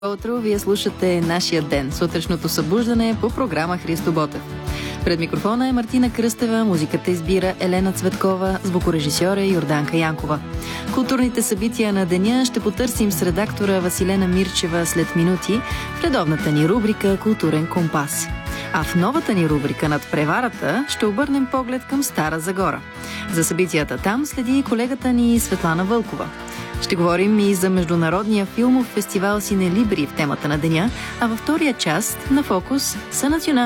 Утро, вие слушате Нашия ден, сутрешното събуждане по програма Христо Ботев. Пред микрофона е Мартина Кръстева, музиката избира Елена Цветкова, звукорежисьор е Йорданка Янкова. Културните събития на деня ще потърсим с редактора Василена Мирчева след минути в редовната ни рубрика Културен компас. А в новата ни рубрика Над преварата ще обърнем поглед към Стара Загора. За събитията там следи колегата ни Светлана Вълкова. Ще говорим и за Международния филмов фестивал Синелибри в темата на деня, а във втория част на Фокус са национални